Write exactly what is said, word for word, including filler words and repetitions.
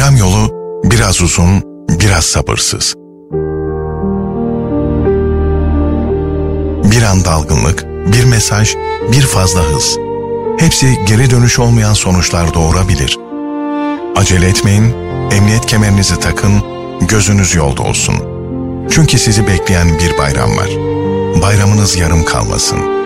Bayram yolu biraz uzun, biraz sabırsız. Bir an dalgınlık, bir mesaj, bir fazla hız. Hepsi geri dönüş olmayan sonuçlar doğurabilir. Acele etmeyin, emniyet kemerinizi takın, gözünüz yolda olsun. Çünkü sizi bekleyen bir bayram var. Bayramınız yarım kalmasın.